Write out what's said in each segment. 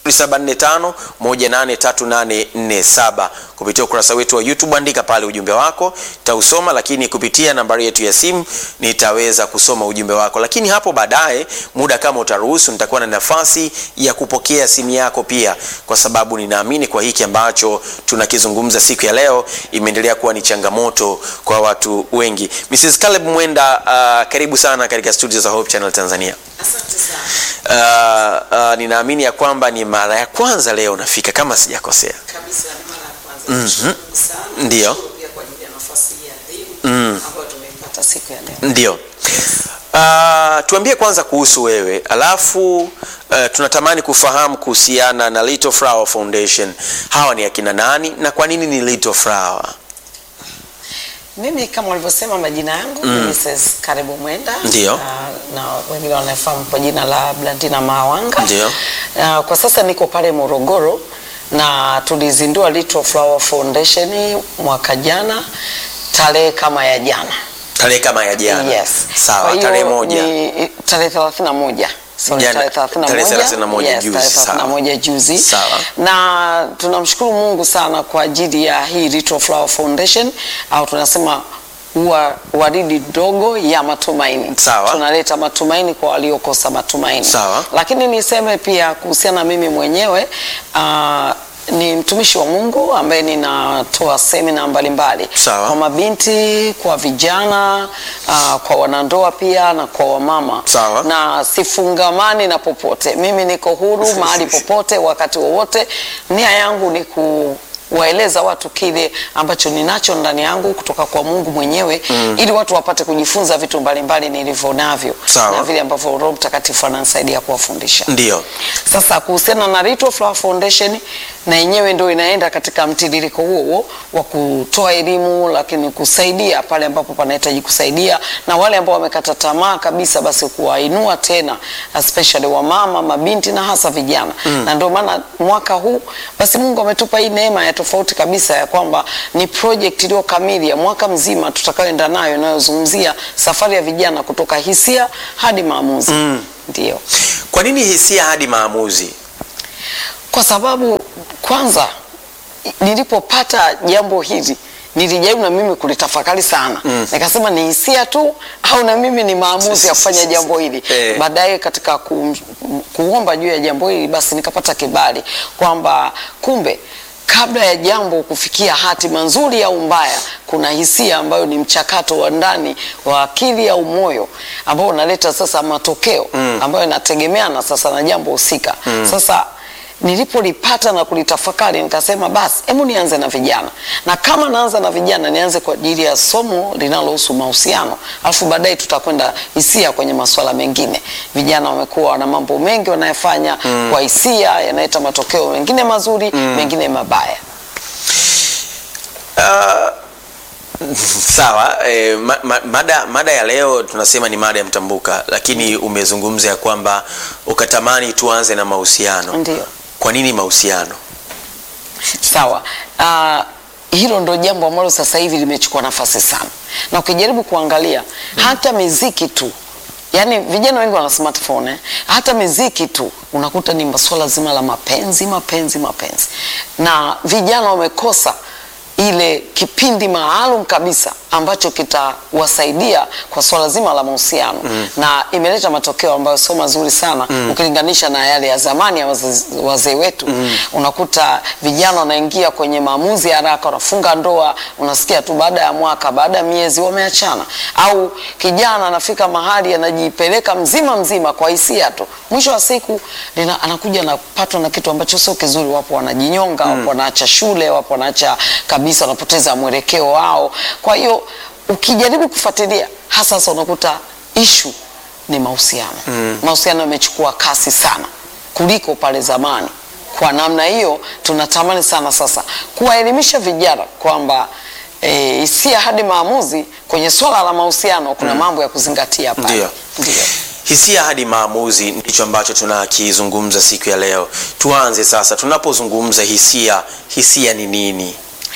0745183847. Kupitia ukurasa wetu wa YouTube andika pale ujumbe wako, nitausoma, lakini kupitia nambari yetu ya simu nitaweza kusoma ujumbe wako. Lakini hapo baadaye, muda kama utaruhusu, nitakuwa na nafasi ya kupokea simu yako pia, kwa sababu ninaamini kwa hiki ambacho tunakizungumza siku ya leo imeendelea kuwa ni changamoto kwa watu wengi. Mrs. Caleb Mwenda, karibu sana katika studio za Hope Channel Tanzania. Asante sana. Ninaamini ya kwamba ni mara ya kwanza leo nafika kama sijakosea. Kabisa ni mara ya kwanza. Sana. Ndio. Pia kwa ajili ya nafasi hii adhimu ambayo tumepata siku ya leo. Ndio. Tuambie kwanza kuhusu wewe, alafu tunatamani kufahamu kuhusiana na Little Flower Foundation. Hawa ni akina nani na kwa nini ni Little Flower? Mimi kama walivyosema majina yangu ni Mrs. Caleb Mwenda. Ndio. Na wengine wanafahamu kwa jina la Blandina Mawanga. Ndio. Kwa sasa niko pale Morogoro na tulizindua Little Flower Foundation mwaka jana tarehe kama ya jana. Tarehe kama ya jana. Yes. Sawa, tarehe moja. Tarehe 31. Tarehe 31 juzi. Sawa. 31 juzi. Sawa. Na tunamshukuru Mungu sana kwa ajili ya hii Little Flower Foundation, au tunasema waridi dogo ya matumaini. Sawa. Tunaleta matumaini kwa waliokosa matumaini. Sawa. Lakini niseme pia kuhusiana mimi mwenyewe, ni mtumishi wa Mungu ambaye ninatoa semina mbalimbali kwa mabinti, kwa vijana, kwa wanandoa pia na kwa wamama. Sawa. Na sifungamani na popote. Mimi niko huru mahali popote wakati wowote. Nia yangu ni kuwaeleza watu kile ambacho ninacho ndani yangu kutoka kwa Mungu mwenyewe, ili watu wapate kujifunza vitu mbalimbali nilivyo navyo na vile ambavyo Roho Mtakatifu ananisaidia kuwafundisha. Ndio. Sasa kuhusiana na Little Flower Foundation, na yenyewe ndio inaenda katika mtiririko huo wa kutoa elimu, lakini kusaidia pale ambapo panahitaji kusaidia, na wale ambao wamekata tamaa kabisa basi kuwainua tena, especially wamama, mabinti na hasa vijana. Na ndio maana mwaka huu basi Mungu ametupa hii neema ya tofauti kabisa ya kwamba ni project iliyo kamili ya mwaka mzima tutakayoenda nayo, inayozungumzia safari ya vijana kutoka hisia hadi maamuzi. Ndio. Kwa nini hisia hadi maamuzi? Kwa sababu kwanza nilipopata jambo hili nilijaribu na mimi kulitafakari sana. Nikasema ni hisia tu au na mimi ni maamuzi ya kufanya jambo hili. Baadaye katika kuomba juu ya jambo hili basi nikapata kibali kwamba kumbe kabla ya jambo kufikia hatima nzuri au mbaya, kuna hisia ambayo ni mchakato wa ndani wa akili au moyo ambao unaleta sasa matokeo ambayo yanategemeana sasa na jambo husika. Sasa nilipolipata na kulitafakari nikasema basi hebu nianze na vijana, na kama naanza na vijana nianze kwa ajili ya somo linalohusu mahusiano, alafu baadaye tutakwenda hisia kwenye masuala mengine. Vijana wamekuwa na mambo mengi wanayofanya kwa hisia, yanaleta matokeo mengine mazuri, mengine mabaya. Sawa. Mada ya leo tunasema ni mada ya mtambuka, lakini umezungumza ya kwamba ukatamani tuanze na mahusiano. Ndio. Kwa nini mahusiano? Sawa. Hilo ndo jambo ambalo sasa hivi limechukua nafasi sana. Na ukijaribu kuangalia hata muziki tu, yani vijana wengi wana smartphone, hata muziki tu unakuta ni masuala zima la mapenzi. Na vijana wamekosa ile kipindi maalum kabisa ambacho kitawasaidia kwa swala zima la mahusiano. Na imeleta matokeo ambayo sio mazuri sana ukilinganisha na yale ya zamani ya wazee wetu. Unakuta vijana wanaingia kwenye maamuzi haraka, wanafunga ndoa, unasikia tu baada ya mwaka, baada ya miezi wameachana. Au kijana anafika mahali anajipeleka mzima kwa hisia tu, mwisho wa siku anakuja na patwa na kitu ambacho sio kizuri. Wapo wanajinyonga, wapo wanaacha shule, wapo wanaacha kabisa, wanapoteza mwelekeo wao. Kwa hiyo ukijaribu kufuatilia hasa sasa unakuta issue ni mahusiano. Mahusiano yamechukua kasi sana kuliko pale zamani. Kwa namna hiyo tunatamani sana sasa kuwaelimisha vijana kwamba hisia hadi maamuzi kwenye swala la mahusiano kuna mambo ya kuzingatia pale. Ndio. Hisia hadi maamuzi ndicho ambacho tunakizungumza siku ya leo. Tuanze sasa, tunapozungumza hisia ni nini?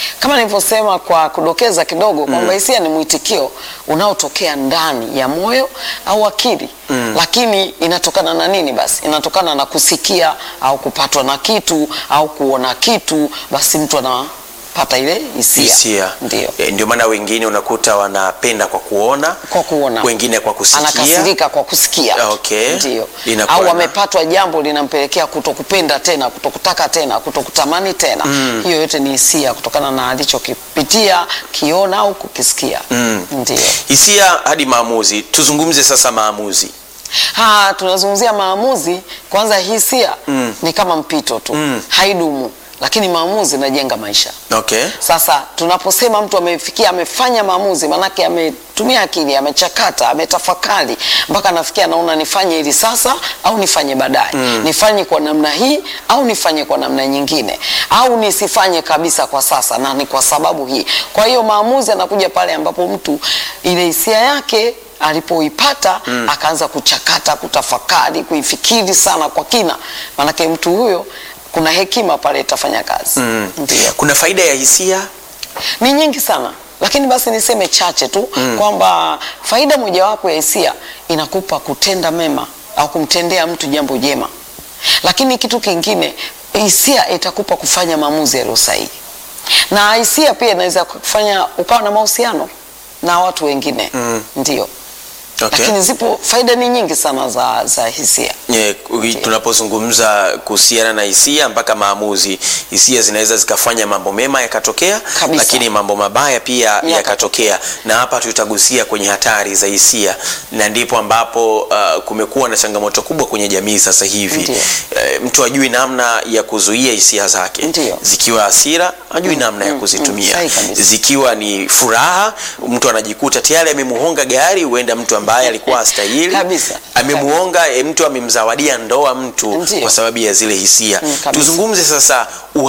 Kama nilivyosema kwa kudokeza kidogo kwamba hisia ni mwitikio unaotokea ndani ya moyo au akili. Lakini inatokana na nini basi? Inatokana na kusikia au kupatwa na kitu au kuona kitu, basi mtu anapata ile hisia. Ndio maana wengine unakuta wanapenda kwa kuona, wengine kwa kusikia, anakasirika kwa kusikia. Okay. Ndio. Au amepatwa jambo linampelekea kutokupenda tena, kutokutaka tena, kutokutamani tena. Hiyo yote ni hisia kutokana na alichokipitia, kiona au kukisikia. Ndio. Hisia hadi maamuzi. Tuzungumze sasa maamuzi. Tunazungumzia maamuzi. Kwanza hisia ni kama mpito tu. Haidumu. Lakini maamuzi yanajenga maisha. Okay. Sasa tunaposema mtu amefanya maamuzi, manake ametumia akili, amechakata, ametafakari mpaka anafikia anaona nifanye hili sasa au nifanye baadaye. Nifanye kwa namna hii au nifanye kwa namna nyingine, au nisifanye kabisa kwa sasa na ni kwa sababu hii. Kwa hiyo maamuzi yanakuja pale ambapo mtu ile hisia yake alipoipata akaanza kuchakata, kutafakari, kuifikiri sana kwa kina. Manake mtu huyo kuna hekima pale itafanya kazi. Ndio. Kuna faida ya hisia? Ni nyingi sana, lakini basi niseme chache tu kwamba faida mojawapo ya hisia inakupa kutenda mema au kumtendea mtu jambo jema. Lakini kitu kingine, hisia itakupa kufanya maamuzi yaliyo sahihi. Na hisia pia inaweza kufanya ukawa na mahusiano na watu wengine. Ndio. Okay. Lakini zipo faida ni nyingi sana za hisia. Tunapozungumza kuhusiana na hisia mpaka maamuzi, hisia zinaweza zikafanya mambo mema yakatokea, lakini mambo mabaya pia yakatokea. Na hapa tutagusia kwenye hatari za hisia, na ndipo ambapo kumekuwa na changamoto kubwa kwenye jamii sasa hivi. Mtu ajui namna ya kuzuia hisia zake. Zikiwa hasira, ajui namna ya kuzitumia. Zikiwa ni furaha, mtu anajikuta tayari amemuhonga gari, huenda mtu ambaye alikuwa hastahili, amemuonga, mtu amemzawadia ndoa mtu kwa sababu ya zile hisia. Tuzungumze sasa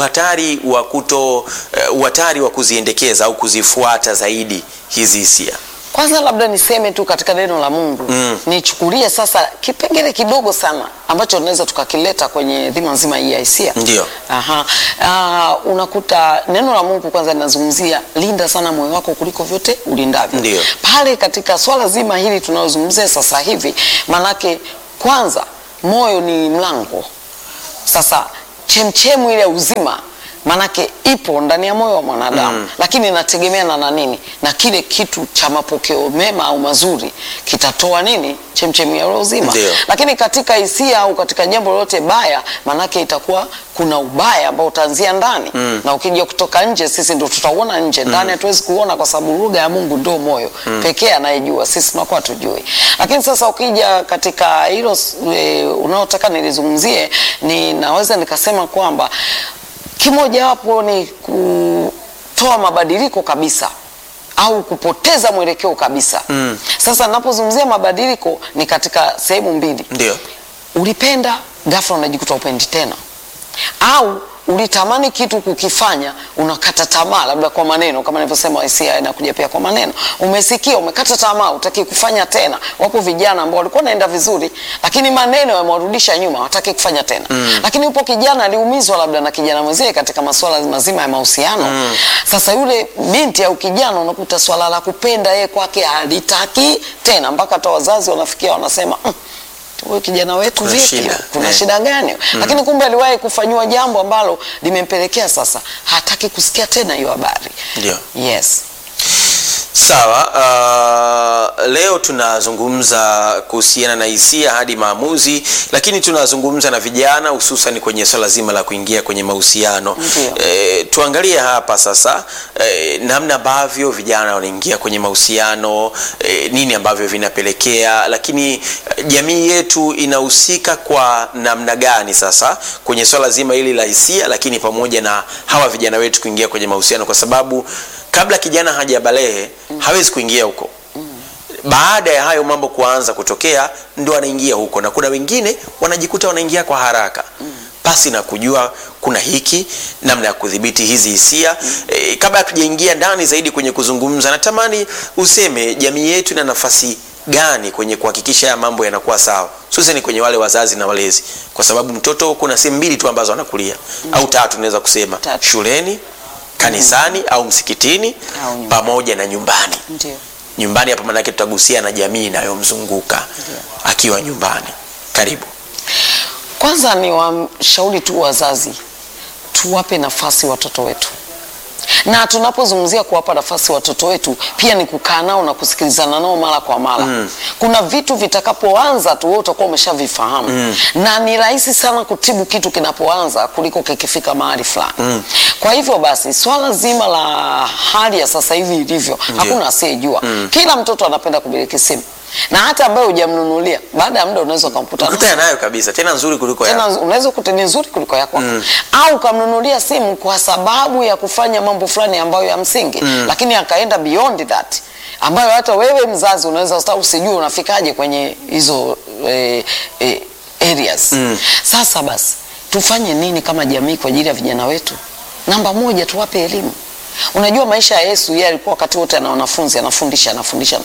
uhatari wa kuziendekeza au kuzifuata zaidi hizi hisia. Kwanza labda niseme tu katika neno la Mungu, nichukulie sasa kipengele kidogo sana ambacho tunaweza tukakileta kwenye dhima nzima hii ya hisia. Ndio. Unakuta neno la Mungu kwanza linazungumzia linda sana moyo wako kuliko vyote ulindavyo. Ndio. Pale katika swala zima hili tunalozungumzia sasa hivi, manake kwanza moyo ni mlango. Sasa chemchemu ile uzima manake ipo ndani ya moyo wa mwanadamu. Lakini inategemea na nini? Na kile kitu cha mapokeo mema au mazuri kitatoa nini? Chemchemi ya uzima. Lakini katika hisia au katika jambo lolote baya, manake itakuwa kuna ubaya ambao utaanzia ndani. Na ukija kutoka nje, sisi ndio tutauona nje. Ndani hatuwezi kuona kwa sababu lugha ya Mungu ndio moyo pekee anayejua, sisi tunakuwa tujui. Lakini sasa ukija katika hilo unaotaka nilizungumzie, ninaweza nikasema kwamba kimoja wapo ni kutoa mabadiliko kabisa au kupoteza mwelekeo kabisa. Sasa ninapozungumzia mabadiliko ni katika sehemu mbili. Ndio. Ulipenda, ghafla unajikuta upendi tena. Au ulitamani kitu kukifanya, unakata tamaa labda kwa maneno, kama nilivyosema hisia inakuja pia kwa maneno. Umesikia, umekata tamaa, hutaki kufanya tena. Wapo vijana ambao walikuwa naenda vizuri, lakini maneno yamewarudisha nyuma, hawataki kufanya tena. Lakini upo kijana aliumizwa labda na kijana mwenzie katika masuala mazima ya mahusiano. Sasa yule binti au kijana unakuta swala la kupenda yeye kwake halitaki tena, mpaka hata wazazi wanafikia wanasema wewe kijana wetu vipi? Kuna shida gani? Lakini kumbe aliwahi kufanywa jambo ambalo limempelekea sasa hataki kusikia tena hiyo habari. Ndio. Yes. Sawa, leo tunazungumza kuhusiana na hisia hadi maamuzi, lakini tunazungumza na vijana hususan kwenye swala zima la kuingia kwenye mahusiano. Tuangalie hapa sasa namna ambavyo vijana wanaingia kwenye mahusiano, nini ambavyo vinapelekea, lakini jamii yetu inahusika kwa namna gani sasa kwenye swala zima hili la hisia, lakini pamoja na hawa vijana wetu kuingia kwenye mahusiano, kwa sababu kabla kijana hajabalehe hawezi kuingia huko. Baada ya hayo mambo kuanza kutokea ndo anaingia huko, na kuna wengine wanajikuta wanaingia kwa haraka pasi na kujua kuna hiki namna ya kudhibiti hizi hisia. Kabla hatujaingia ndani zaidi kwenye kuzungumza, natamani useme jamii yetu ina nafasi gani kwenye kuhakikisha ya mambo yanakuwa sawa, hususan kwenye wale wazazi na walezi, kwa sababu mtoto kuna sehemu mbili tu ambazo anakulia au tatu naweza kusema: shuleni, kanisani au msikitini Au nyumbani. pamoja na nyumbani. Ndio. Nyumbani hapa maana yake tutagusia na jamii inayomzunguka akiwa nyumbani. Karibu. Kwanza ni washauri tu wazazi, tuwape nafasi watoto wetu, na tunapozungumzia kuwapa nafasi watoto wetu pia ni kukaa nao na kusikilizana nao mara kwa mara. Kuna vitu vitakapoanza tu wewe utakuwa umeshavifahamu, na ni rahisi sana kutibu kitu kinapoanza kuliko kikifika mahali fulani. Kwa hivyo basi swala zima la hali ya sasa hivi ilivyo, hakuna asiyejua. Kila mtoto anapenda kumiliki simu, na hata ambaye hujamnunulia baada ya muda unaweza kumkuta Nayo kabisa, tena nzuri kuliko tena unaweza kukuta ni nzuri kuliko yako. Au kamnunulia simu kwa sababu ya kufanya mambo fulani ambayo ya msingi, lakini akaenda beyond that, ambayo hata wewe mzazi unaweza usijue unafikaje kwenye hizo areas. Sasa basi tufanye nini kama jamii kwa ajili ya vijana wetu? Namba moja, tuwape elimu. Unajua maisha ya Yesu, yeye alikuwa wakati wote na wanafunzi, anafundisha.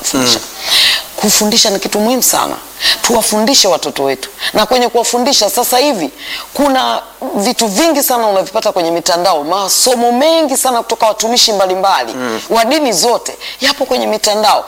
Kufundisha ni kitu muhimu sana. Tuwafundishe watoto wetu, na kwenye kuwafundisha sasa hivi kuna vitu vingi sana unavipata kwenye mitandao. Masomo mengi sana kutoka watumishi mbalimbali wa dini zote yapo kwenye mitandao.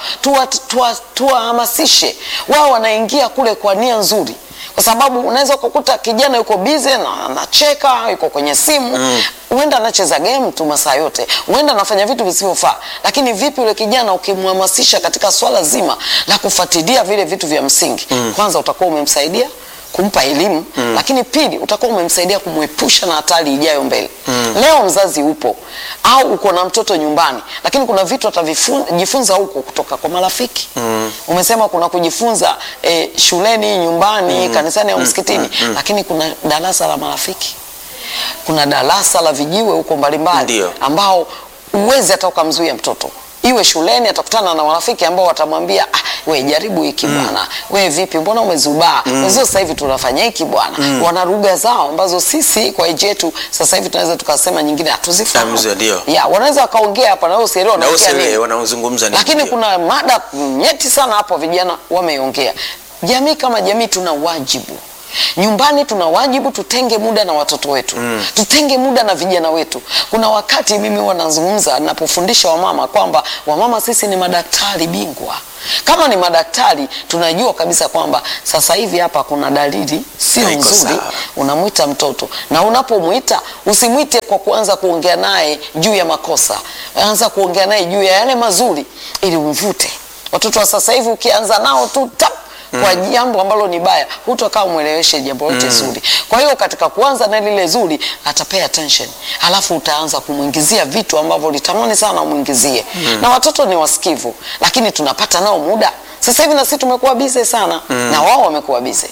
Tuwahamasishe wao, wanaingia kule kwa nia nzuri, kwa sababu unaweza kukuta kijana yuko busy na anacheka, yuko kwenye simu, huenda anacheza game tu masaa yote, huenda anafanya vitu visivyofaa. Lakini vipi yule kijana ukimhamasisha katika swala zima la kufuatilia vile vitu vya msingi? Kwanza utakuwa umemsaidia kumpa elimu, lakini pili utakuwa umemsaidia kumwepusha na hatari ijayo mbele. Leo mzazi upo au uko na mtoto nyumbani, lakini kuna vitu atajifunza huko kutoka kwa marafiki. Umesema kuna kujifunza shuleni, nyumbani, kanisani au msikitini, lakini kuna darasa la marafiki, kuna darasa la vijiwe huko mbalimbali ambao uwezi hata ukamzuia mtoto. Iwe shuleni atakutana na marafiki ambao watamwambia we jaribu hiki bwana, we vipi, mbona umezubaa, wenzio sasa hivi tunafanya hiki bwana. Wana lugha zao ambazo sisi kwa age yetu sasa hivi tunaweza tukasema nyingine hatuzifahamu. Wanaweza wakaongea hapa na wewe usielewe wanaozungumza nini, lakini kuna mada nyeti sana hapo vijana wameongea. Jamii kama jamii tuna wajibu. Nyumbani tuna wajibu, tutenge muda na watoto wetu, tutenge muda na vijana wetu. Kuna wakati mimi wanazungumza ninapofundisha wamama kwamba wamama sisi ni madaktari bingwa. Kama ni madaktari, tunajua kabisa kwamba sasa hivi hapa kuna dalili sio nzuri. Unamuita mtoto, na unapomuita usimuite kwa kuanza kuongea naye juu ya makosa, anza kuongea naye juu ya yale mazuri ili umvute. Watoto wa sasa hivi ukianza nao tu kwa jambo ambalo ni baya, hutokaa umweleweshe jambo lote zuri. Kwa hiyo katika kuanza na lile zuri atapay attention, alafu utaanza kumuingizia vitu ambavyo litamani sana umuingizie. Na watoto ni wasikivu, lakini tunapata nao muda. Sasa hivi na sisi tumekuwa busy sana, na wao wamekuwa busy.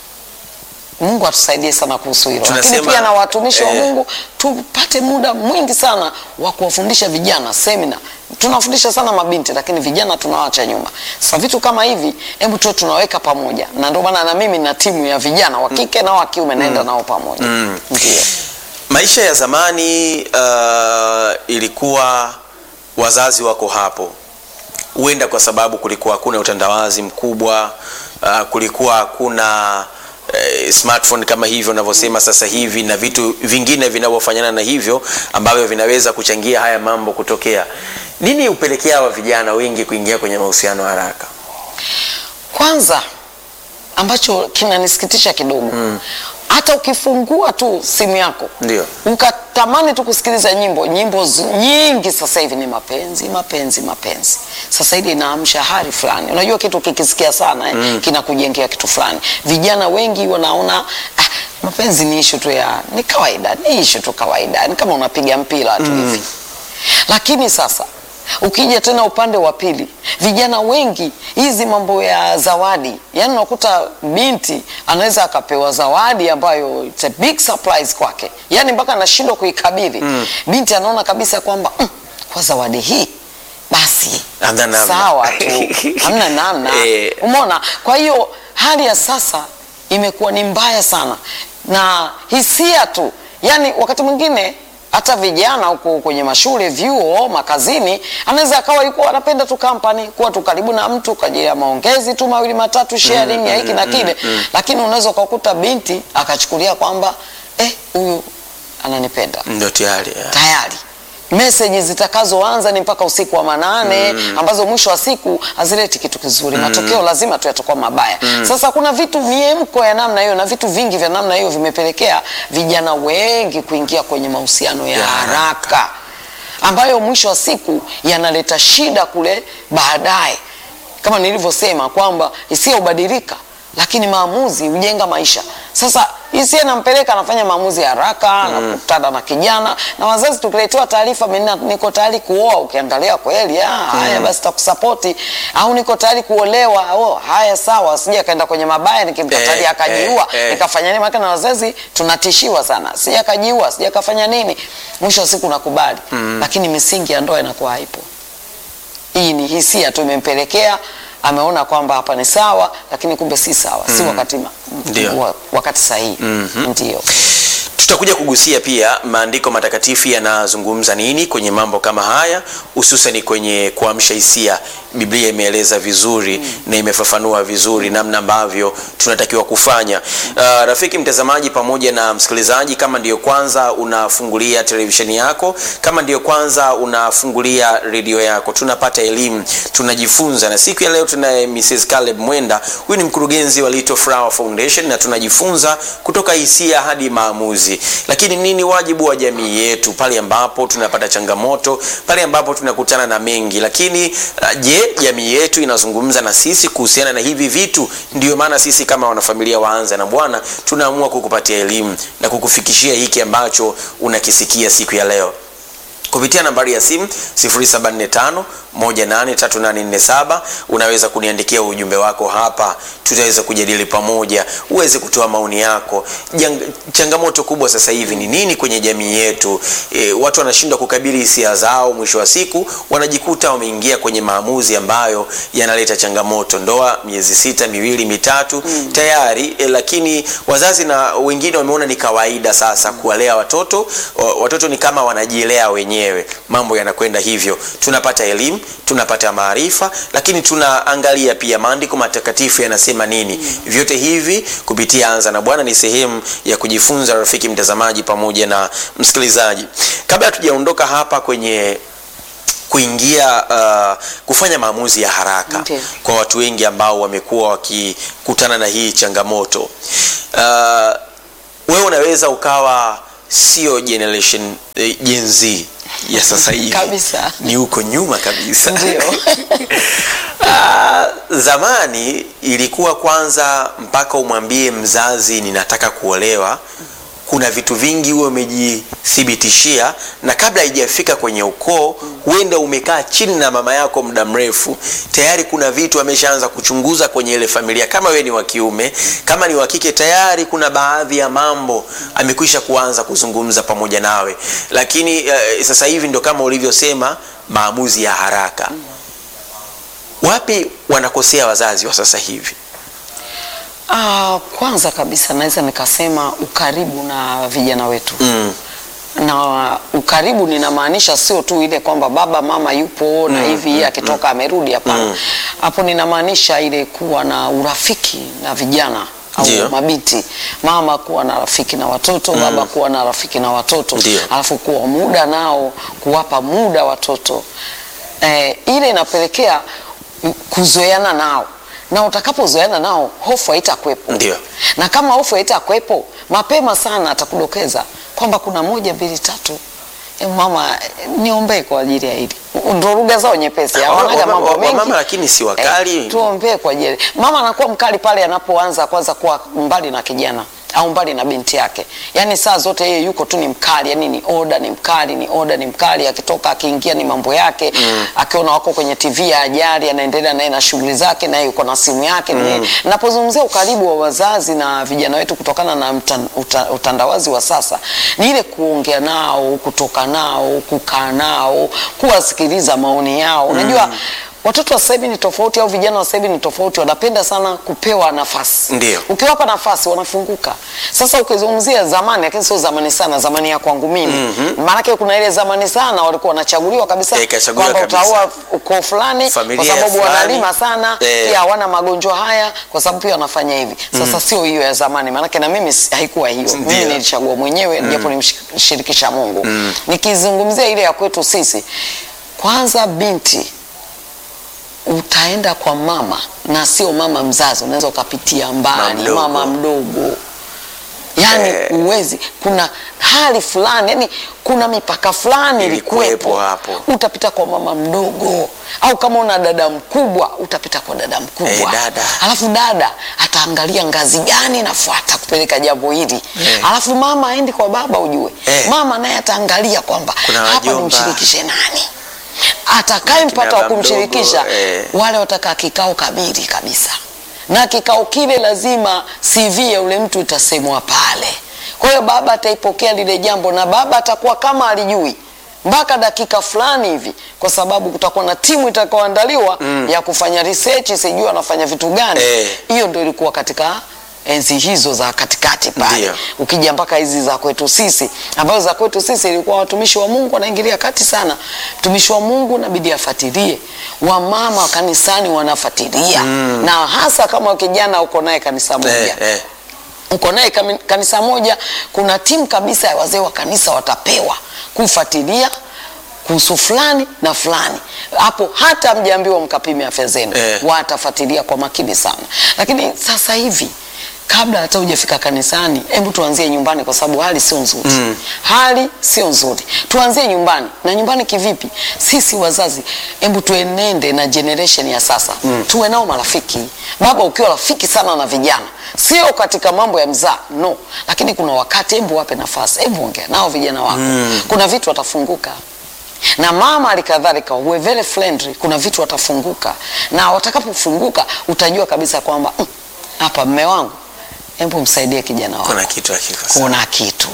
Mungu atusaidie sana kuhusu hilo. Lakini pia na watumishi wa Mungu tupate muda mwingi sana wa kuwafundisha vijana. Semina tunafundisha sana mabinti, lakini vijana tunawaacha nyuma. Sasa vitu kama hivi hebu tu tunaweka pamoja, na ndio maana na mimi na timu ya vijana wa kike na wa kiume naenda nao pamoja. Ndio. Maisha ya zamani ilikuwa wazazi wako hapo, huenda kwa sababu kulikuwa hakuna utandawazi mkubwa, kulikuwa hakuna smartphone kama hivyo unavyosema sasa hivi, na vitu vingine vinavyofanyana na hivyo ambavyo vinaweza kuchangia haya mambo kutokea. Nini upelekea wa vijana wengi kuingia kwenye mahusiano haraka? Kwanza ambacho kinanisikitisha kidogo, hata ukifungua tu simu yako ukatamani tu kusikiliza nyimbo nyingi sasa hivi ni mapenzi. Sasa hivi inaamsha hali fulani. Unajua kitu kikisikia sana kinakujengea kitu fulani. Vijana wengi wanaona mapenzi ni issue tu ni kawaida, ni issue tu kawaida, ni kama unapiga mpira tu hivi. Lakini sasa ukija tena upande wa pili, vijana wengi hizi mambo ya zawadi, yani unakuta binti anaweza akapewa zawadi ambayo it's a big surprise kwake, yani mpaka anashindwa kuikabili. Binti anaona kabisa kwamba kwa zawadi hii basi sawa tu, hamna namna. Umeona? Kwa hiyo hali ya sasa imekuwa ni mbaya sana, na hisia tu, yani wakati mwingine hata vijana huko kwenye mashule, vyuo, makazini, anaweza akawa yuko anapenda tu company, kuwa tu karibu na mtu kwa ajili ya maongezi tu mawili matatu, sharing ya hiki na kile. Lakini unaweza kukuta binti akachukulia kwamba huyu ananipenda. Ndio tayari. Message zitakazoanza ni mpaka usiku wa manane, ambazo mwisho wa siku hazileti kitu kizuri. Matokeo lazima tu yatakuwa mabaya. Sasa kuna vitu miemko ya namna hiyo na vitu vingi vya namna hiyo vimepelekea vijana wengi kuingia kwenye mahusiano ya haraka, ambayo mwisho wa siku yanaleta shida kule baadaye. Kama nilivyosema kwamba hisia hubadilika, lakini maamuzi hujenga maisha. Sasa hisia nampeleka anafanya maamuzi ya haraka, anakutana na kijana, na wazazi tukiletewa taarifa, mimi niko tayari kuoa, ukiangalia kweli haya basi takusapoti, au niko tayari kuolewa, haya sawa, sija kaenda kwenye mabaya nikimkatalia akajiua, nikafanya nini? Maana na wazazi tunatishiwa sana, sija kajiua, sija kafanya nini. Mwisho wa siku nakubali, lakini misingi ya ndoa inakuwa haipo. Hii ni hisia tu imempelekea, ameona kwamba hapa ni sawa, lakini kumbe si sawa, si wakati sahihi. Ndio tutakuja kugusia pia maandiko matakatifu yanazungumza nini kwenye mambo kama haya, hususan kwenye kuamsha hisia. Biblia imeeleza vizuri na imefafanua vizuri namna ambavyo tunatakiwa kufanya. Rafiki mtazamaji pamoja na msikilizaji, kama ndiyo kwanza unafungulia televisheni yako, kama ndiyo kwanza unafungulia redio yako, tunapata elimu, tunajifunza, na siku ya leo tunaye Mrs. Caleb Mwenda. Huyu ni mkurugenzi wa Little Flower Foundation, na tunajifunza kutoka hisia hadi maamuzi. Lakini nini wajibu wa jamii yetu pale ambapo tunapata changamoto, pale ambapo tunakutana na mengi? Lakini je, jamii yetu inazungumza na sisi kuhusiana na hivi vitu? Ndio maana sisi kama wanafamilia Waanza na Bwana tunaamua kukupatia elimu na kukufikishia hiki ambacho unakisikia siku ya leo kupitia nambari ya simu 0745183847. unaweza kuniandikia ujumbe wako hapa, tutaweza kujadili pamoja, uweze kutoa maoni yako. Changamoto kubwa sasa hivi ni nini kwenye jamii yetu? Watu wanashindwa kukabili hisia zao, mwisho wa siku wanajikuta wameingia kwenye maamuzi ambayo yanaleta changamoto. Ndoa miezi 6, 2, 3 tayari, lakini wazazi na wengine wameona ni kawaida sasa kuwalea watoto. Watoto ni kama wanajilea wenyewe. Mambo yanakwenda hivyo. Tunapata elimu, tunapata maarifa, lakini tunaangalia pia maandiko matakatifu yanasema nini. Vyote hivi kupitia Anza na Bwana ni sehemu ya kujifunza, rafiki mtazamaji pamoja na msikilizaji. Kabla tujaondoka hapa kwenye kuingia kufanya maamuzi ya haraka, kwa watu wengi ambao wamekuwa wakikutana na hii changamoto, wewe unaweza ukawa sio generation Gen Z ya sasa hivi kabisa, ni uko nyuma kabisa. Ndio. Zamani ilikuwa kwanza mpaka umwambie mzazi ninataka kuolewa, kuna vitu vingi wewe umejithibitishia, na kabla haijafika kwenye ukoo, huenda umekaa chini na mama yako muda mrefu, tayari kuna vitu ameshaanza kuchunguza kwenye ile familia. Kama wewe ni wa kiume, kama ni wa kike, tayari kuna baadhi ya mambo amekwisha kuanza kuzungumza pamoja nawe. Lakini sasa hivi ndo kama ulivyosema, maamuzi ya haraka. Wapi wanakosea wazazi wa sasa hivi? Kwanza kabisa naweza nikasema ukaribu na vijana wetu. Na ukaribu ninamaanisha sio tu ile kwamba baba mama yupo na hivi akitoka amerudi, hapana. Hapo ninamaanisha ile kuwa na urafiki na vijana au mabinti. Mama kuwa na rafiki na watoto, baba kuwa na rafiki na watoto. Alafu kuwa muda nao, kuwapa muda watoto. Ile inapelekea kuzoeana nao. Na utakapozoeana nao, hofu haitakuwepo. Ndio. Na kama hofu haitakuwepo, mapema sana atakudokeza kwamba kuna 1, 2, 3. Mama, niombe kwa ajili ya hili. Ndio lugha zao nyepesi. Hawanaga mambo mengi. Mama lakini si wakali. Tuombe kwa ajili. Mama anakuwa mkali pale anapoanza kwanza kuwa mbali na kijana au mbali na binti yake. Yaani saa zote yeye yuko tu ni mkali, yani ni order, ni mkali, ni order, ni mkali. Akitoka akiingia ni mambo yake. Akiona wako kwenye TV ya ajali, anaendelea naye na shughuli zake, naye yuko na simu yake. Napozungumzia ukaribu wa wazazi na vijana wetu kutokana na utandawazi wa sasa, ni ile kuongea nao, kutoka nao, kukaa nao, kuwasikiliza maoni yao. Unajua watoto wa sasa hivi ni tofauti, au vijana wa sasa hivi ni tofauti, wanapenda sana kupewa nafasi. Ndio. Ukiwapa nafasi wanafunguka. Sasa ukizungumzia zamani, lakini sio zamani sana, zamani ya kwangu mimi. Maana yake kuna ile zamani sana walikuwa wanachaguliwa kabisa kwamba utaoa ukoo fulani kwa sababu wanalima sana, pia hawana magonjwa haya kwa sababu pia wanafanya hivi. Sasa sio hiyo ya zamani, maana yake na mimi haikuwa hiyo. Mimi nilichagua mwenyewe japo nimshirikisha Mungu. Nikizungumzia ile ya kwetu sisi, kwanza binti utaenda kwa mama na sio mama mzazi, unaweza ukapitia mbali mama mdogo. Yani uwezi, kuna hali fulani, yani kuna mipaka fulani ilikuwepo hapo. Utapita kwa mama mdogo, au kama una dada mkubwa utapita kwa dada mkubwa. Alafu dada ataangalia ngazi gani nafuata kupeleka jambo hili. Alafu mama aendi kwa baba, ujue mama naye ataangalia kwamba hapa nimshirikishe nani. Atakaye mpata wa kumshirikisha wale watakaa kikao kamili kabisa. Na kikao kile lazima CV ya ule mtu itasemwa pale. Kwa hiyo baba ataipokea lile jambo, na baba atakuwa kama alijui mpaka dakika fulani hivi, kwa sababu kutakuwa na timu itakayoandaliwa ya kufanya research, sijui anafanya vitu gani. Hiyo ndio ilikuwa katika enzi hizo za katikati pale. Ukija mpaka hizi za kwetu sisi, ambazo za kwetu sisi ilikuwa watumishi wa Mungu wanaingilia kati sana. Mtumishi wa Mungu inabidi afuatilie, wamama wa kanisani wanafuatilia, na hasa kama kijana uko naye kanisa moja. Uko naye kanisa moja, kuna timu kabisa ya wazee wa kanisa watapewa kufuatilia kuhusu fulani na fulani. Hapo hata mjaambiwa mkapime afya zenu, watafuatilia kwa makini sana. Lakini sasa hivi, kabla hata hujafika kanisani, hebu tuanzie nyumbani, kwa sababu hali sio nzuri. Hali sio nzuri. Tuanzie nyumbani. Na nyumbani kivipi? Sisi wazazi, hebu tuenende na generation ya sasa. Tuwe nao marafiki. Baba ukiwa rafiki sana na vijana, sio katika mambo ya mzaa, no. Lakini kuna wakati hebu wape nafasi, hebu ongea nao vijana wako. Kuna vitu watafunguka. Na mama alikadhalika, uwe very friendly, kuna vitu watafunguka. Na watakapofunguka utajua kabisa kwamba hapa mme wangu, hebu msaidie kijana wako. Kuna kitu hakika. Kuna kitu.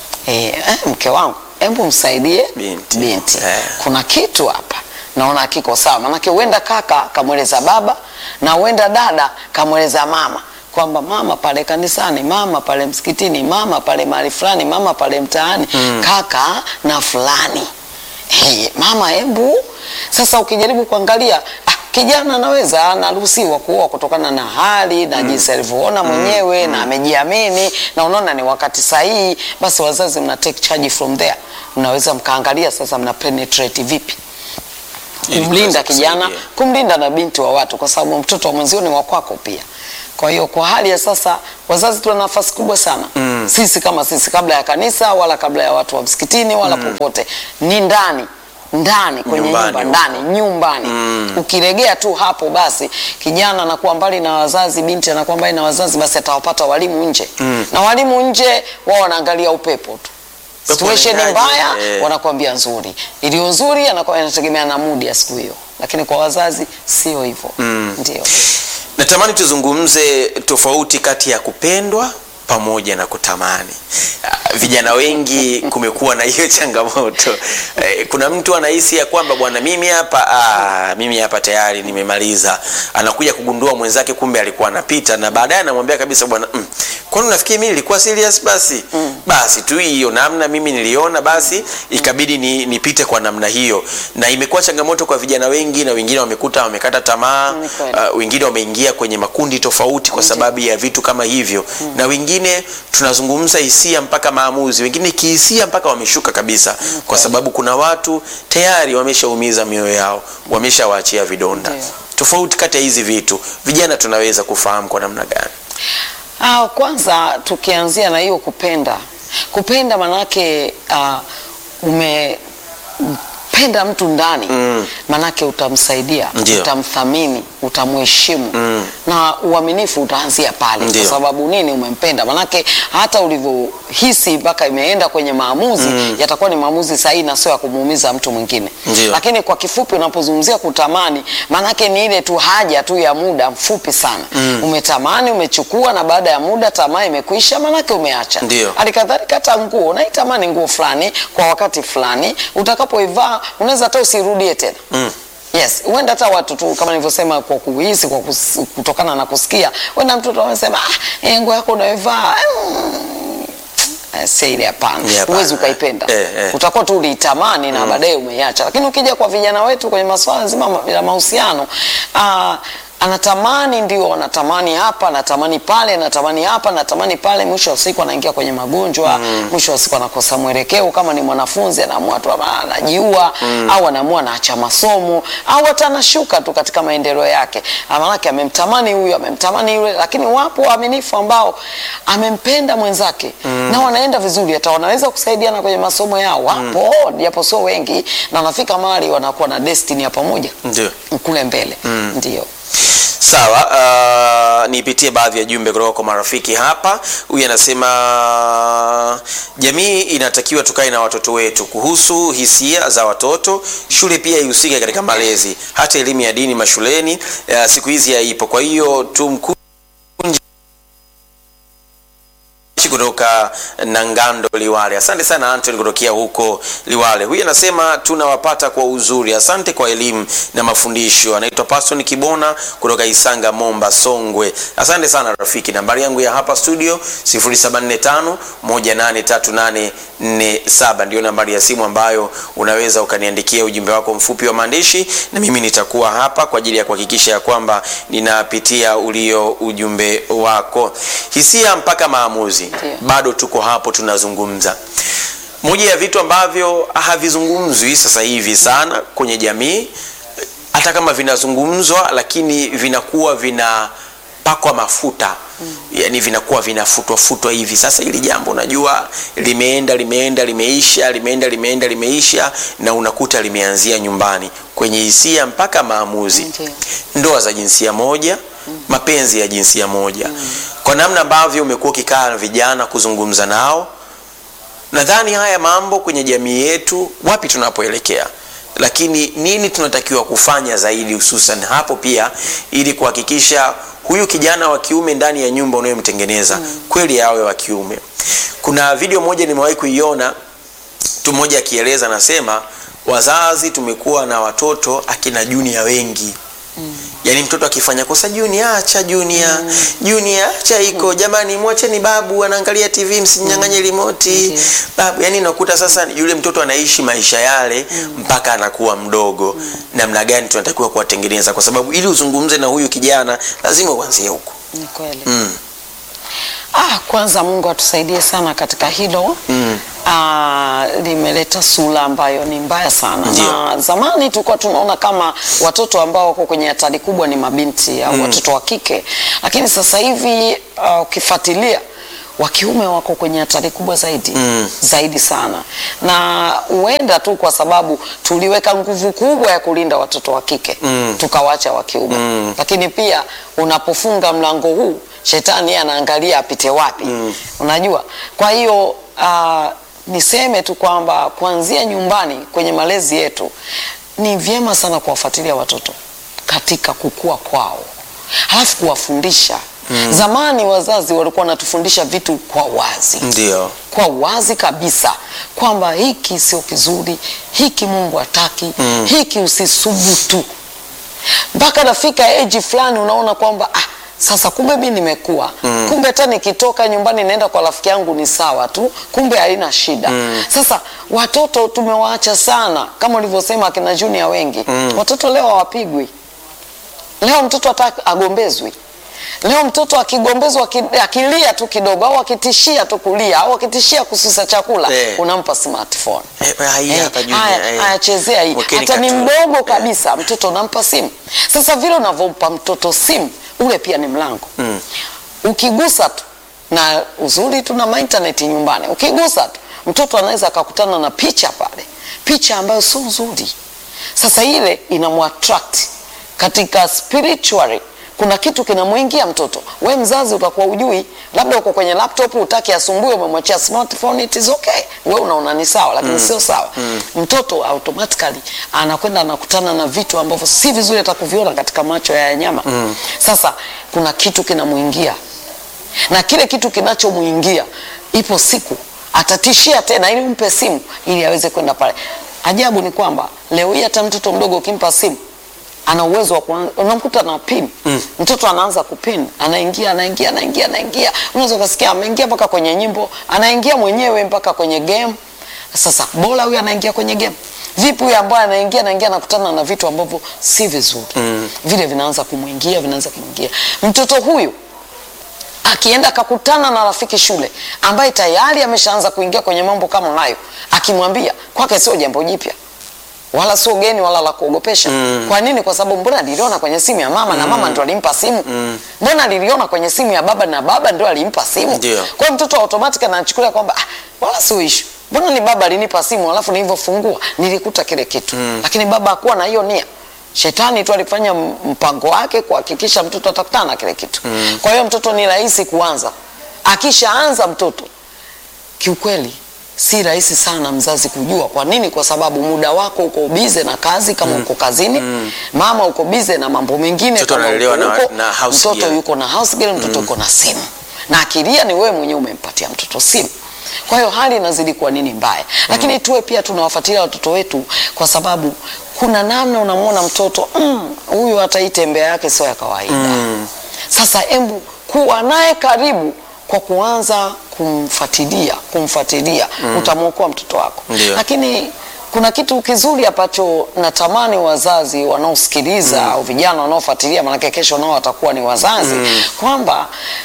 Mke wangu, hebu msaidie binti. Kuna kitu hapa. Naona hakiko sawa. Maana huenda kaka kamweleza baba, na huenda dada kamweleza mama kwamba mama pale kanisani, mama pale msikitini, mama pale mahali fulani, mama pale mtaani, kaka na fulani. Mama hebu. Sasa ukijaribu kuangalia, kijana anaweza anaruhusiwa kuoa kutokana na hali na jinsi alivyoona mwenyewe na amejiamini, na unaona ni wakati sahihi, basi wazazi mna take charge from there. Mnaweza mkaangalia sasa mna penetrate vipi kumlinda kijana, kumlinda na binti wa watu, kwa sababu mtoto wa mwenzio ni wa kwako pia. Kwa hiyo kwa hali ya sasa wazazi tuna nafasi kubwa sana. Sisi kama sisi, kabla ya kanisa wala kabla ya watu wa msikitini wala popote, ni ndani kwenye nyumbani. Ukiregea tu hapo, basi kijana anakuwa mbali na wazazi, binti anakuwa mbali na wazazi, basi atawapata walimu nje. Na walimu nje wao wanaangalia upepo tu. Situation mbaya wanakuambia nzuri. Iliyo nzuri anakuwa inategemea na mood ya siku hiyo. Lakini kwa wazazi sio hivyo. Ndio. Natamani tuzungumze tofauti kati ya kupendwa pamoja na kutamani. Vijana wengi kumekuwa na hiyo changamoto. Kuna mtu anahisi ya kwamba bwana, mimi hapa tayari nimemaliza. Anakuja kugundua mwenzake kumbe alikuwa anapita, na baadaye anamwambia kabisa, bwana, kwani unafikiri mimi nilikuwa serious basi? Basi tu hiyo namna mimi niliona, basi ikabidi nipite kwa namna hiyo. Na imekuwa changamoto kwa vijana wengi, na wengine wamekata tamaa, wengine wameingia kwenye makundi tofauti kwa sababu ya vitu kama hivyo. Na wengine tunazungumza hisia mpaka maamuzi, wengine kihisia mpaka wameshuka kabisa, kwa sababu kuna watu tayari wameshaumiza mioyo yao, wameshawaachia vidonda. Tofauti kati ya hizi vitu, vijana tunaweza kufahamu kwa namna gani? Kwanza tukianzia na hiyo kupenda manake umependa mtu ndani, manake utamsaidia, utamthamini, utamheshimu, na uaminifu utaanzia pale. Kwa sababu nini? Umempenda. Manake hata ulivyohisi mpaka imeenda kwenye maamuzi, yatakuwa ni maamuzi sahihi na sio ya kumuumiza mtu mwingine. Lakini kwa kifupi, unapozungumzia kutamani, manake ni ile tu haja tu ya muda mfupi sana. Umetamani, umechukua, na baada ya muda tamaa imekwisha, manake umeacha. Alikadhalika hata nguo, unaitamani nguo fulani kwa wakati fulani, utakapoivaa unaweza hata usirudie tena. Yes, huenda hata watu tu kama nilivyosema, kwa kuhisi, kutokana na kusikia, huenda mtoto amesema nguo yako unayovaa ile hapana, huwezi ukaipenda. Utakuwa tu ulitamani na baadaye umeiacha. Lakini ukija kwa vijana wetu kwenye masuala nzima ya mahusiano, anatamani, ndio anatamani hapa, anatamani pale, anatamani hapa, anatamani pale, mwisho wa siku anaingia kwenye magonjwa, mwisho wa siku anakosa mwelekeo. Kama ni mwanafunzi anaamua tu anajiua, au anaamua anaacha masomo, au hata anashuka tu katika maendeleo yake. Maana amemtamani huyu, amemtamani yule. Lakini wapo waaminifu ambao amempenda mwenzake na wanaenda vizuri, hata wanaweza kusaidiana kwenye masomo yao. Wapo, japo sio wengi, na wanafika mahali wanakuwa na destiny ya pamoja kule mbele. Ndio. Sawa, nipitie baadhi ya jumbe kutoka kwa marafiki hapa. Huyu anasema jamii inatakiwa tukae na watoto wetu kuhusu hisia za watoto. Shule pia ihusike katika malezi, hata elimu ya dini mashuleni siku hizi haipo. Kwa hiyo kutoka Nangando Liwale. Asante sana Anthony kutokea huko Liwale. Huyu anasema tunawapata kwa uzuri. Asante kwa elimu na mafundisho. Anaitwa Pastor Kibona kutoka Isanga Momba Songwe. Asante sana rafiki. Nambari yangu ya hapa studio 0745183847 ndio nambari ya simu ambayo unaweza ukaniandikia ujumbe wako mfupi wa maandishi, na mimi nitakuwa hapa kwa ajili ya kuhakikisha ya kwamba ninapitia ulio ujumbe wako. Hisia mpaka maamuzi. Bado tuko hapo tunazungumza. Moja ya vitu ambavyo havizungumzwi sasa hivi sana kwenye jamii, hata kama vinazungumzwa lakini vinakuwa vinapakwa mafuta. Yani vinakuwa vinafutwa hivi. Sasa hili jambo unajua limeisha na unakuta limeanzia nyumbani, kwenye hisia mpaka maamuzi. Ndoa za jinsia moja, mapenzi ya jinsia moja. Kwa namna ambavyo umekuwa ukikaa na vijana kuzungumza nao, nadhani haya mambo kwenye jamii yetu, wapi tunapoelekea, lakini nini tunatakiwa kufanya zaidi, hususan hapo pia, ili kuhakikisha huyu kijana wa kiume ndani ya nyumba unayomtengeneza kweli awe wa kiume. Kuna video moja nimewahi kuiona, mtu mmoja akieleza, anasema wazazi tumekuwa na watoto akina junior wengi. Yani mtoto akifanya kosa, junior acha iko, jamani mwacheni babu anaangalia TV, msinyang'anye remote babu. Yani nakuta sasa yule mtoto anaishi maisha yale mpaka anakuwa mdogo. Namna gani tunatakiwa kuwatengeneza, kwa sababu ili uzungumze na huyu kijana lazima uanzie huko. Ni kweli. Kwanza Mungu atusaidie sana katika hilo. Limeleta sura ambayo ni mbaya sana. Na zamani tulikuwa tunaona kama watoto ambao wako kwenye hatari kubwa ni mabinti au watoto wa kike, lakini sasa hivi ukifuatilia wa kiume wako kwenye hatari kubwa zaidi sana. Na huenda tu kwa sababu tuliweka nguvu kubwa ya kulinda watoto wa kike, tukawacha wa kiume. Lakini pia unapofunga mlango huu, shetani anaangalia apite wapi. Unajua? Kwa hiyo niseme tu kwamba kuanzia nyumbani kwenye malezi yetu ni vyema sana kuwafuatilia watoto katika kukua kwao, halafu kuwafundisha. Zamani wazazi walikuwa wanatufundisha vitu kwa wazi. Ndio. Kwa wazi kabisa kwamba hiki sio kizuri, hiki Mungu hataki, hiki usisubutu. Mpaka nafika age fulani unaona kwamba sasa kumbe mimi nimekuwa. Kumbe hata nikitoka nyumbani naenda kwa rafiki yangu ni sawa tu. Kumbe haina shida. Sasa watoto tumewaacha sana, kama ulivyosema akina junior wengi. Watoto leo hawapigwi. Leo mtoto hata agombezwi. Leo mtoto akigombezwa akilia tu kidogo, au akitishia tu kulia, au akitishia kususa chakula, unampa smartphone. Chezea hii. Hata ni mdogo kabisa, mtoto unampa simu. Sasa vile unavompa mtoto simu, ule pia ni mlango. Ukigusa tu, na uzuri tuna internet nyumbani, ukigusa tu mtoto anaweza akakutana na picha pale, picha ambayo sio nzuri. Sasa ile inamuattract katika spiritually. Kuna kitu kinamuingia mtoto. We mzazi utakuwa ujui, labda uko kwenye laptop utaki asumbue, umemwachia smartphone, it is okay. We unaona ni sawa, lakini sio sawa. Mtoto automatically anakwenda anakutana na vitu ambavyo si vizuri atakuviona katika macho ya nyama. Sasa kuna kitu kinamuingia. Na kile kitu kinachomuingia, ipo siku atatishia tena ili umpe simu ili aweze kwenda pale. Ajabu ni kwamba leo hii hata mtoto mdogo ukimpa simu ana uwezo wa unamkuta na pin. Mtoto anaanza kupin, anaingia. Unaweza kusikia ameingia mpaka kwenye nyimbo, anaingia mwenyewe mpaka kwenye game. Sasa bora huyu anaingia kwenye game. Vipi huyu ambaye anaingia anakutana na vitu ambavyo si vizuri. Vile vinaanza kumwingia. Mtoto huyu akienda akakutana na rafiki shule ambaye tayari ameshaanza kuingia kwenye mambo kama hayo, akimwambia kwake sio jambo jipya. Wala sio geni wala la kuogopesha. Kwa nini? Kwa sababu mbona niliona kwenye simu ya mama na mama ndo alimpa simu. Mbona niliona kwenye simu ya baba na baba ndo alimpa simu. Kwa hiyo mtoto automatic anachukulia kwamba wala sio issue. Mbona ni baba alinipa simu alafu nilivyofungua nilikuta kile kitu. Lakini baba hakuwa na hiyo nia. Shetani tu alifanya mpango wake kuhakikisha mtoto atakutana na kile kitu. Kwa hiyo mtoto ni rahisi kuanza. Akishaanza mtoto, kiukweli si rahisi sana mzazi kujua. Kwa nini? Kwa sababu muda wako uko bize na kazi kama uko kazini. Mama uko bize na mambo mengine. Mtoto analelewa na house mtoto girl. Yuko na house girl, mtoto yuko na simu. Na akilia ni wewe mwenyewe umempatia mtoto simu. Kwa hiyo hali inazidi kuwa nini mbaya. Lakini tuwe pia tunawafuatilia watoto wetu, kwa sababu kuna namna unamwona mtoto huyu hata hii tembea yake sio ya kawaida. Sasa embu kuwa naye karibu kwa kuanza kumfuatilia. Utamwokoa mtoto wako. Lakini kuna kitu kizuri ambacho natamani wazazi wanaosikiliza au vijana wanaofuatilia, maana kesho nao watakuwa ni wazazi, kwamba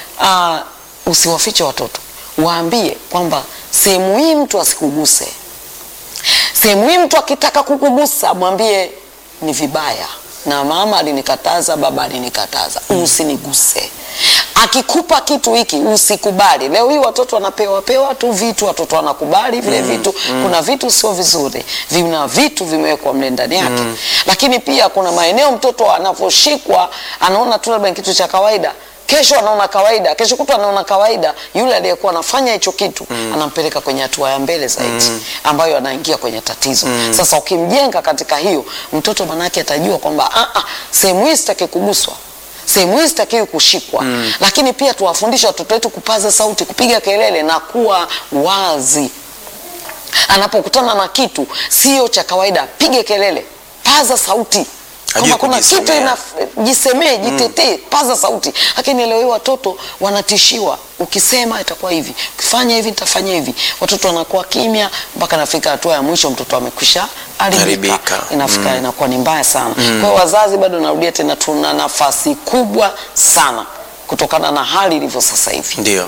usiwafiche watoto. Waambie kwamba sehemu hii mtu asikuguse. Sehemu hii mtu akitaka kukugusa mwambie ni vibaya. Na mama alinikataza, baba alinikataza, usiniguse. Akikupa kitu hiki usikubali. Leo hii watoto wanapewa tu vitu, watoto wanakubali vile vitu. Kuna vitu sio vizuri, vina vitu vimewekwa mle ndani yake. Lakini pia kuna maeneo mtoto anaposhikwa anaona tu labda kitu cha kawaida. Kesho anaona kawaida, kesho kutwa anaona kawaida. Yule aliyekuwa anafanya hicho kitu anampeleka kwenye hatua ya mbele zaidi, ambayo anaingia kwenye tatizo. Sasa ukimjenga katika hiyo, mtoto manake atajua kwamba sehemu hii sitaki kuguswa, sehemu hii sitaki kushikwa. Lakini pia tuwafundishe watoto wetu kupaza sauti, kupiga kelele na kuwa wazi. Anapokutana na kitu sio cha kawaida, pige kelele, paza sauti. Kama kuna kitu jisemee, jitetee, paza sauti. Lakini leo hii watoto wanatishiwa, ukisema itakuwa hivi, ukifanya hivi nitafanya hivi. Watoto wanakuwa kimya mpaka nafika hatua ya mwisho mtoto amekwisha haribika. Inafika inakuwa ni mbaya sana. Kwa hiyo wazazi, bado narudia tena, tuna nafasi kubwa sana kutokana na hali ilivyo sasa hivi. Ndio.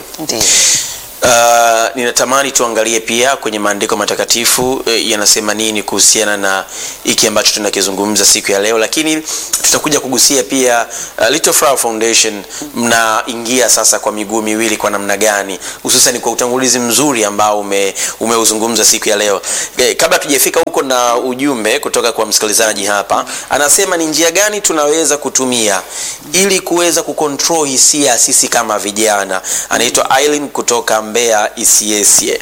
Ninatamani tuangalie pia kwenye maandiko matakatifu yanasema nini kuhusiana na hiki ambacho tunakizungumza siku ya leo, lakini tutakuja kugusia pia Little Flower Foundation mnaingia sasa kwa miguu miwili kwa namna gani, hususan kwa utangulizi mzuri ambao umeuzungumza siku ya leo. Kabla tujafika huko, na ujumbe kutoka kwa msikilizaji hapa anasema ni njia gani tunaweza kutumia ili kuweza kucontrol hisia sisi kama vijana. Anaitwa Aileen kutoka Mbeya Isiesie.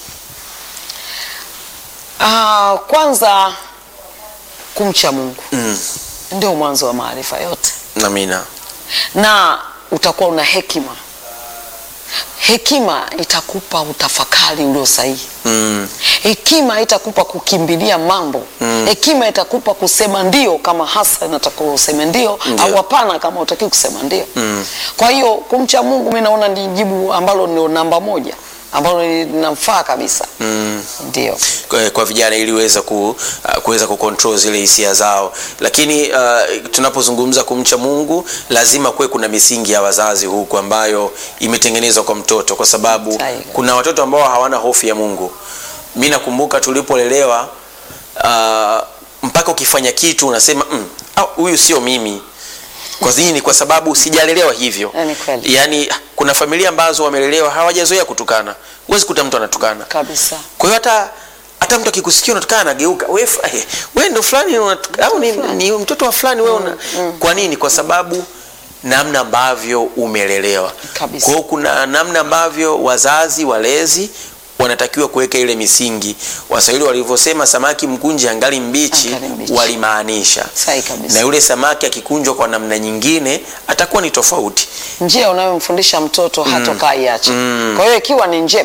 Kwanza kumcha Mungu ndio mwanzo wa maarifa yote. Amina. Na utakuwa una hekima. Hekima itakupa utafakari ulio sahihi. Hekima itakupa kukimbilia mambo. Hekima itakupa kusema ndio kama hasa inatakiwa useme ndio, au hapana kama hutaki kusema ndio. Kwa hiyo kumcha Mungu mimi naona ni jibu ambalo ni namba moja, ambalo linamfaa kabisa. Ndio. Kwa vijana ili kuweza kucontrol zile hisia zao. Lakini tunapozungumza kumcha Mungu lazima kuwe kuna misingi ya wazazi huku ambayo imetengenezwa kwa mtoto, kwa sababu kuna watoto ambao hawana hofu ya Mungu. Mimi nakumbuka tulipolelewa, mpaka ukifanya kitu unasema huyu sio mimi. Kwa nini? Kwa sababu sijalelewa hivyo. Yaani kuna familia ambazo wamelelewa hawajazoea kutukana. Huwezi kuta mtu anatukana kabisa. Kwa hiyo hata mtu akikusikia unatukana anageuka, wewe ndo fulani au ni mtoto wa fulani wewe Kwa nini? Kwa sababu namna ambavyo umelelewa. Kwa hiyo kuna namna ambavyo wazazi, walezi wanatakiwa kuweka ile misingi. Waswahili walivyosema samaki mkunje angali mbichi, walimaanisha. Na yule samaki akikunjwa kwa namna nyingine atakuwa ni tofauti. Njia unayomfundisha mtoto hatoka iache. Kwa hiyo ikiwa ni njema,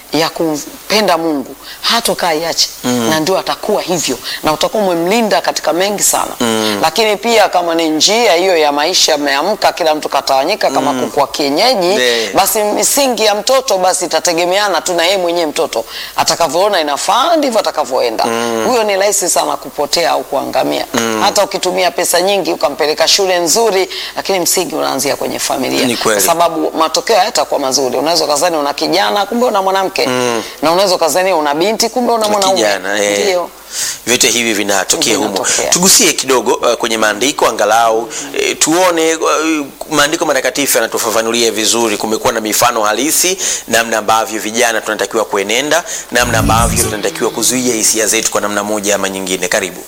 ya kumpenda Mungu hatokaa iache, na ndio atakuwa hivyo, na utakuwa umemlinda katika mengi sana. Lakini pia kama ni njia hiyo ya maisha, ameamka kila mtu katawanyika kama kuku wa kienyeji, basi misingi ya mtoto basi itategemeana tu na yeye mwenyewe mtoto atakavyoona inafaa ndivyo atakavyoenda. Huyo ni rahisi sana kupotea au kuangamia. Hata ukitumia pesa nyingi ukampeleka shule nzuri, lakini msingi unaanzia kwenye familia, kwa sababu matokeo hayatakuwa mazuri. Unaweza kazani una kijana kumbe una mwanamke, na unaweza kazani una binti kumbe una mwanaume. Ndio vyote hivi vinatokea humo. Tugusie kidogo kwenye maandiko angalau tuone maandiko matakatifu yanatufafanulia vizuri. Kumekuwa na mifano halisi namna ambavyo vijana tunatakiwa kuenenda, namna ambavyo tunatakiwa kuzuia hisia zetu kwa namna moja ama nyingine. Karibu.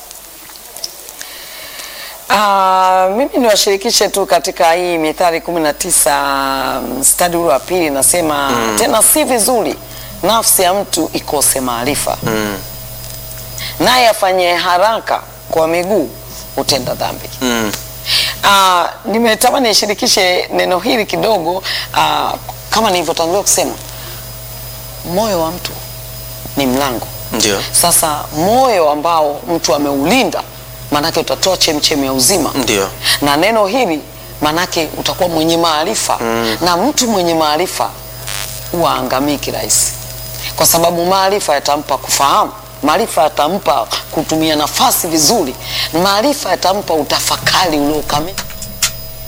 Mimi niwashirikishe tu katika hii Mithali 19 mstari wa 2, nasema tena si vizuri nafsi ya mtu ikose maarifa, naye afanye haraka kwa miguu utenda dhambi. Nimetamani nishirikishe neno hili kidogo. Kama nilivyotangulia kusema, moyo wa mtu ni mlango. Ndio. Sasa moyo ambao mtu ameulinda, manake utatoa chemchemi ya uzima. Ndio. Na neno hili manake utakuwa mwenye maarifa, na mtu mwenye maarifa huwa haangamii kirahisi, kwa sababu maarifa yatampa kufahamu, maarifa yatampa kutumia nafasi vizuri, maarifa yatampa utafakari uliokamilika.